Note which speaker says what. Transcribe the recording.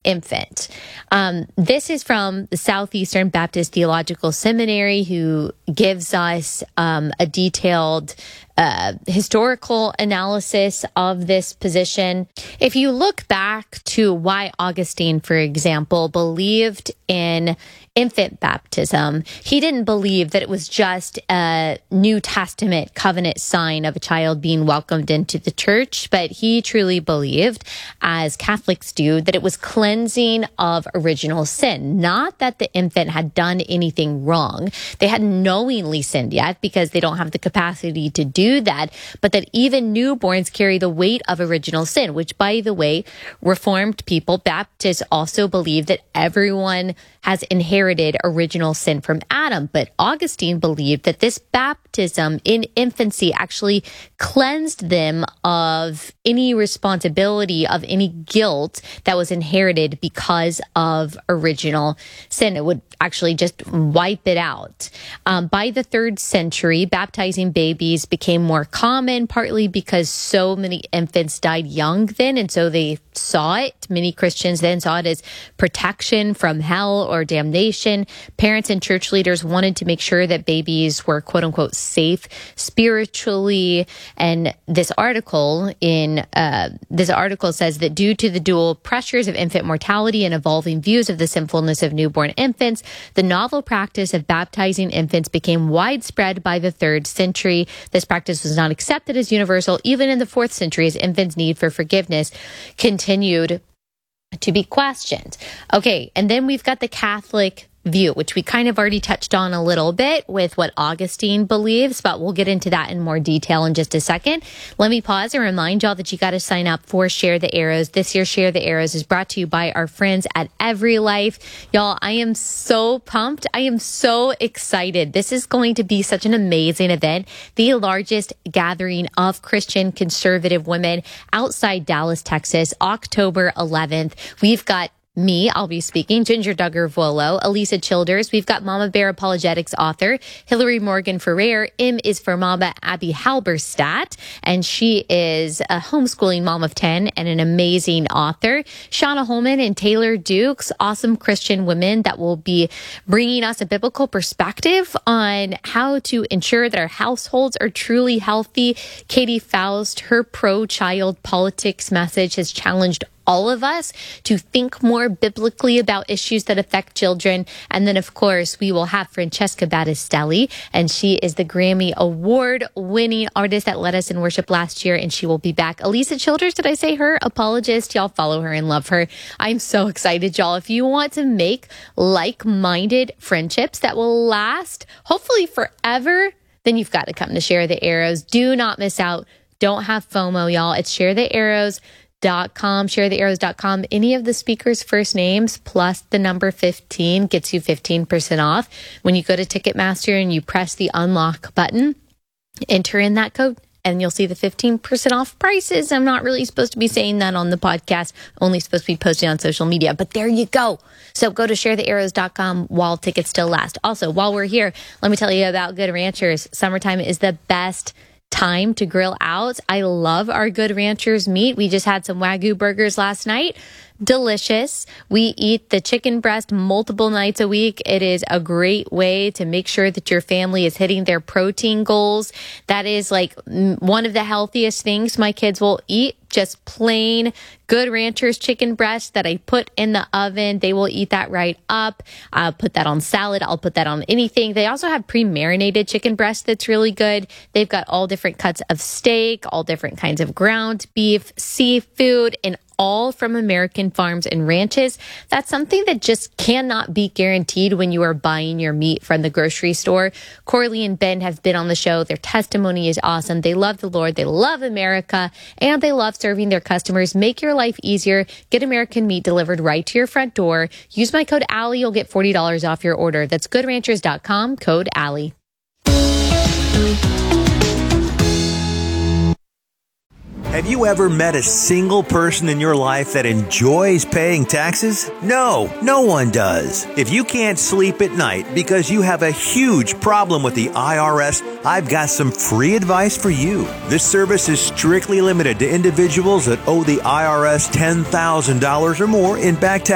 Speaker 1: infant. This is from the Southeastern Baptist Theological Seminary, who gives us a detailed historical analysis of this position. If you look back to why Augustine, for example, believed in infant baptism, he didn't believe that it was just a New Testament covenant sign of a child being welcomed into the church, but he truly believed, as Catholics do, that it was cleansing of original sin. Not that the infant had done anything wrong. They hadn't knowingly sinned yet because they don't have the capacity to do that, but that even newborns carry the weight of original sin, which, by the way, Reformed people, Baptists, also believe that everyone has inherited original sin from Adam. But Augustine believed that this baptism in infancy actually cleansed them of any responsibility, of any guilt that was inherited because of original sin. It would actually just wipe it out. By the 3rd century, baptizing babies became more common, partly because so many infants died young then, and so they saw it. Many Christians then saw it as protection from hell or damnation. Parents and church leaders wanted to make sure that babies were, quote unquote, safe spiritually. And this article says that due to the dual pressures of infant mortality and evolving views of the sinfulness of newborn infants, the novel practice of baptizing infants became widespread by the 3rd century. This practice was not accepted as universal even in the 4th century, as infants' need for forgiveness continued to be questioned. Okay, and then we've got the Catholic view, which we kind of already touched on a little bit with what Augustine believes, but we'll get into that in more detail in just a second. Let me pause and remind y'all that you got to sign up for Share the Arrows. This year's Share the Arrows is brought to you by our friends at Every Life. Y'all, I am so pumped. I am so excited. This is going to be such an amazing event, the largest gathering of Christian conservative women outside Dallas, Texas, October 11th. We've got me, I'll be speaking, Ginger Duggar-Vuolo, Elisa Childers. We've got Mama Bear Apologetics author, Hillary Morgan Ferrer. M is for Mama Abby Halberstadt, and she is a homeschooling mom of 10 and an amazing author. Shauna Holman and Taylor Dukes, awesome Christian women that will be bringing us a biblical perspective on how to ensure that our households are truly healthy. Katie Faust, her pro-child politics message has challenged all of us to think more biblically about issues that affect children. And then, of course, we will have Francesca Battistelli, and she is the Grammy Award-winning artist that led us in worship last year, and she will be back. Elisa Childers, did I say her? Apologist. Y'all follow her and love her. I'm so excited, y'all. If you want to make like-minded friendships that will last, hopefully forever, then you've got to come to Share the Arrows. Do not miss out. Don't have FOMO, y'all. It's sharethearrows.com, Any of the speakers' first names plus the number 15 gets you 15% off. When you go to Ticketmaster and you press the unlock button, enter in that code, and you'll see the 15% off prices. I'm not really supposed to be saying that on the podcast, only supposed to be posting on social media, but there you go. So go to sharethearrows.com while tickets still last. Also, while we're here, let me tell you about Good Ranchers. Summertime is the best time to grill out. I love our Good Ranchers meat. We just had some Wagyu burgers last night. Delicious. We eat the chicken breast multiple nights a week. It is a great way to make sure that your family is hitting their protein goals. That is like one of the healthiest things my kids will eat. Just plain Good Ranchers chicken breast that I put in the oven. They will eat that right up. I'll put that on salad. I'll put that on anything. They also have pre-marinated chicken breast that's really good. They've got all different cuts of steak, all different kinds of ground beef, seafood, and all from American farms and ranches. That's something that just cannot be guaranteed when you are buying your meat from the grocery store. Corley and Ben have been on the show. Their testimony is awesome. They love the Lord. They love America, and they love serving their customers. Make your life easier. Get American meat delivered right to your front door. Use my code Allie. You'll get $40 off your order. That's goodranchers.com, code Allie.
Speaker 2: Have you ever met a single person in your life that enjoys paying taxes? No, no one does. If you can't sleep at night because you have a huge problem with the IRS, I've got some free advice for you. This service is strictly limited to individuals that owe the IRS $10,000 or more in back taxes.